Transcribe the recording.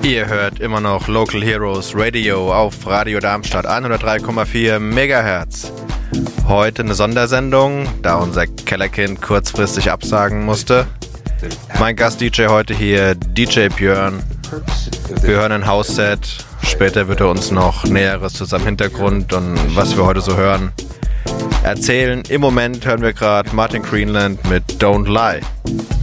Ihr hört immer noch Local Heroes Radio auf Radio Darmstadt 103,4 MHz. Heute eine Sondersendung, da unser Kellerkind kurzfristig absagen musste. Mein Gast-DJ heute hier, DJ Björn. Wir hören ein House-Set. Später wird er uns noch Näheres zu seinem Hintergrund und was wir heute so hören erzählen. Im Moment hören wir gerade Martin Greenland mit Don't Lie.